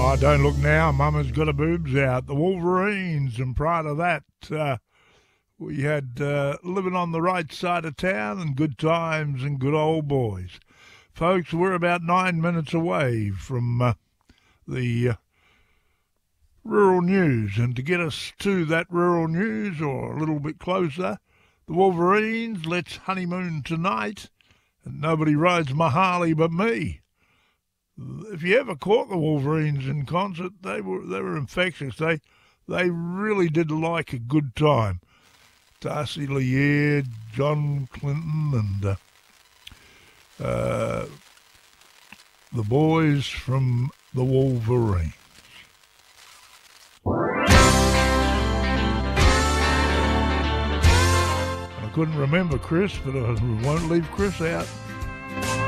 Oh, don't look now. Mama's got her boobs out. The Wolverines, and prior to that, we had Living on the Right Side of Town and Good Times and Good Old Boys. Folks, we're about 9 minutes away from the rural news, and to get us to that rural news, or a little bit closer, the Wolverines, Let's Honeymoon Tonight, and Nobody Rides My Harley But Me. If you ever caught the Wolverines in concert, they were infectious. They really did like a good time. Darcy Lear, John Clinton, and the boys from the Wolverines. I couldn't remember Chris, but I won't leave Chris out.